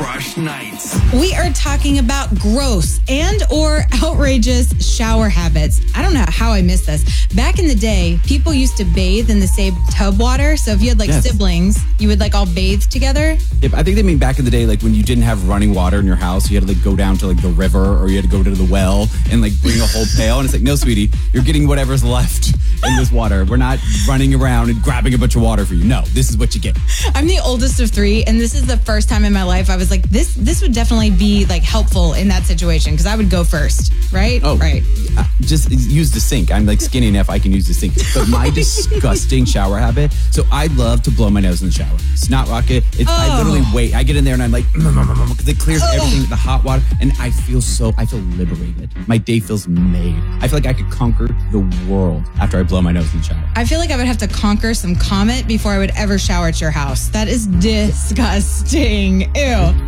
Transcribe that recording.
Crush Nights. We are talking about gross and or outrageous shower habits. I don't know how I missed this. Back in the day, people used to bathe in the same tub water. So if you had siblings, you would all bathe together. Yep, I think they mean back in the day, when you didn't have running water in your house, you had to go down to the river, or you had to go to the well and bring a whole pail. And it's no, sweetie, you're getting whatever's left in this water. We're not running around and grabbing a bunch of water for you. No, this is what you get. I'm the oldest of three, and this is the first time in my life I was like, this would definitely be helpful in that situation, because I would go first, right? Oh, right. Just use the sink. I'm skinny enough I can use the sink. But my disgusting shower habit. So I love to blow my nose in the shower. Snot rocket. I literally wait. I get in there and I'm because it clears everything, the hot water, and I feel liberated. My day feels made. I feel like I could conquer the world after I blow my nose in the shower. I feel like I would have to conquer some comet before I would ever shower at your house. That is disgusting. Ew.